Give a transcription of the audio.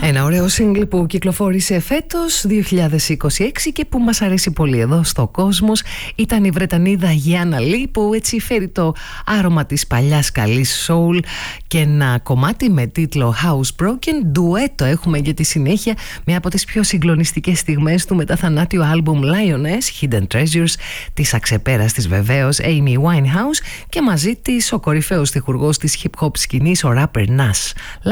Ένα ωραίο single που κυκλοφόρησε φέτος 2026 και που μας αρέσει πολύ εδώ στο Κόσμος ήταν η Βρετανίδα Γιάννα Λι, που έτσι φέρει το άρωμα της παλιάς καλής soul και ένα κομμάτι με τίτλο Housebroken. Ντουέτο έχουμε για τη συνέχεια, μια από τις πιο συγκλονιστικές στιγμές του μεταθανάτιο άλμπουμ Lioness, Hidden Treasures, της αξεπέραστης βεβαίως Amy Winehouse, και μαζί της ο κορυφαίος στιχουργός της hip hop σκηνής, ο rapper Nas.